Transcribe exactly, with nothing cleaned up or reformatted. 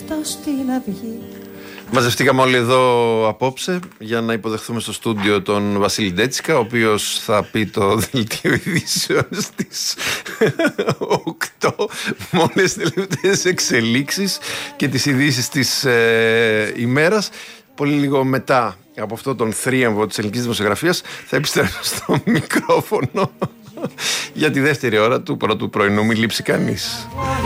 πέφτω στην αυγή. Μαζευτήκαμε όλοι εδώ απόψε για να υποδεχθούμε στο στούντιο τον Βασίλη Ντέτσικα, ο οποίος θα πει το δελτίο ειδήσεων στις οκτώ, μόλις τελευταίες εξελίξεις και τις ειδήσεις της ε, ημέρας. Πολύ λίγο μετά από αυτό τον θρίαμβο της ελληνικής δημοσιογραφίας θα επιστρέψω στο μικρόφωνο για τη δεύτερη ώρα του πρώτου πρωινού. Μην λείψει κανείς.